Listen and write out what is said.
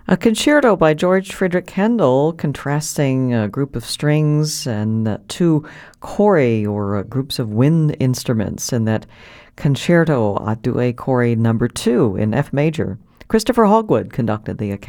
A concerto by George Frideric Handel, contrasting a group of strings and two chori, or groups of wind instruments, in that concerto a due chori number 2 in F major. Christopher Hogwood conducted the